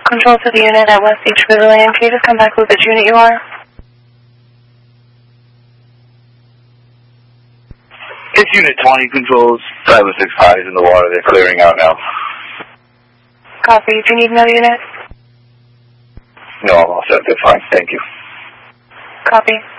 Control to the unit at West Beach Pavilion. Can you just come back with which unit you are? It's Unit 20, controls 506 highs in the water. They're clearing out now. Copy. Do you need another unit? No, I'm all set. They're fine. Thank you. Copy.